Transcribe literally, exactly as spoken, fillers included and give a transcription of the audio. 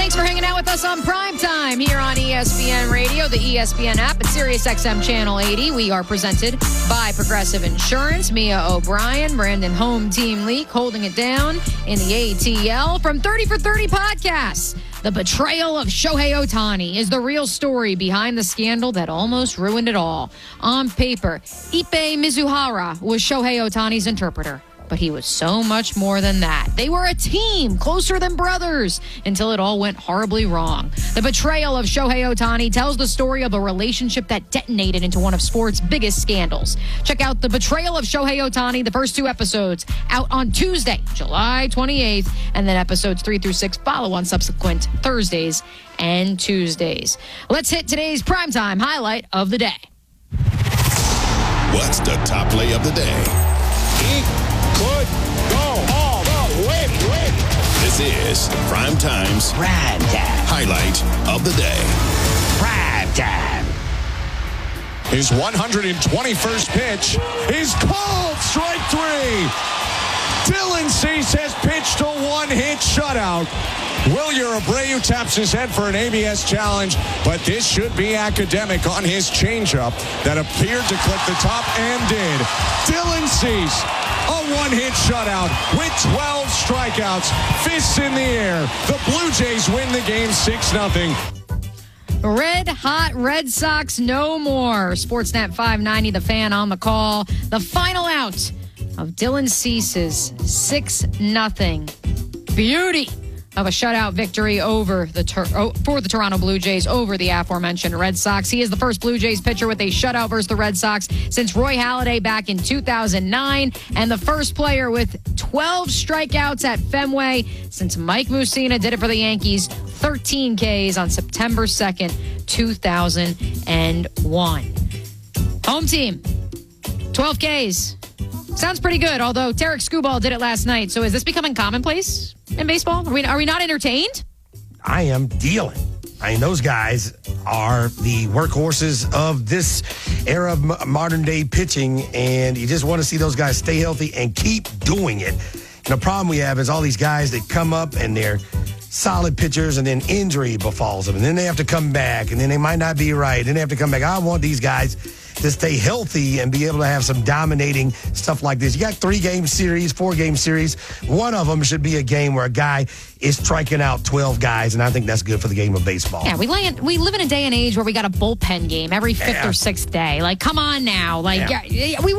Thanks for hanging out with us on Primetime here on E S P N Radio, the E S P N app, at Sirius X M Channel eighty. We are presented by Progressive Insurance. Mia O'Brien, Brandon Home Team Leak holding it down in the A T L. From thirty for thirty Podcasts, the betrayal of Shohei Ohtani is the real story behind the scandal that almost ruined it all. On paper, Ippei Mizuhara was Shohei Ohtani's interpreter. But he was so much more than that. They were a team, closer than brothers, until it all went horribly wrong. The betrayal of Shohei Ohtani tells the story of a relationship that detonated into one of sports' biggest scandals. Check out The Betrayal of Shohei Ohtani, the first two episodes, out on Tuesday, July twenty-eighth, and then episodes three through six follow on subsequent Thursdays and Tuesdays. Let's hit today's primetime highlight of the day. What's the top play of the day? He could go all the way, way. This is Primetime's Prime Time. highlight of the day. Prime Time. His one hundred twenty-first pitch is called strike three. Dylan Cease has pitched a one-hit shutout. Wilyer Abreu taps his head for an A B S challenge, but this should be academic on his changeup that appeared to clip the top and did. Dylan Cease, a one-hit shutout with twelve strikeouts, fists in the air. The Blue Jays win the game six nothing. Red hot Red Sox no more. Sportsnet five ninety, The Fan on the call. The final out of Dylan Cease's six nothing beauty of a shutout victory over the oh, for the Toronto Blue Jays over the aforementioned Red Sox. He is the first Blue Jays pitcher with a shutout versus the Red Sox since Roy Halladay back in two thousand nine, and the first player with twelve strikeouts at Fenway since Mike Mussina did it for the Yankees, thirteen Ks on September second, two thousand one. Home team, twelve Ks. Sounds pretty good, although Tarek Skubal did it last night. So is this becoming commonplace in baseball? Are we, are we not entertained? I am dealing. I mean, those guys are the workhorses of this era of m- modern-day pitching, and you just want to see those guys stay healthy and keep doing it. And the problem we have is all these guys that come up and they're solid pitchers, and then injury befalls them, and then they have to come back, and then they might not be right, and then they have to come back. I want these guys to stay healthy and be able to have some dominating stuff like this. You got three-game series, four-game series. One of them should be a game where a guy is striking out twelve guys, and I think that's good for the game of baseball. Yeah, we lay in, we live in a day and age where we got a bullpen game every fifth Yeah. or sixth day. Like, come on now. Like, Yeah. yeah, we